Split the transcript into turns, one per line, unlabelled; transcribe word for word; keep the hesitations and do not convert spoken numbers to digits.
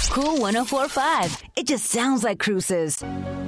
Cool one oh four point five. It just sounds like Cruces.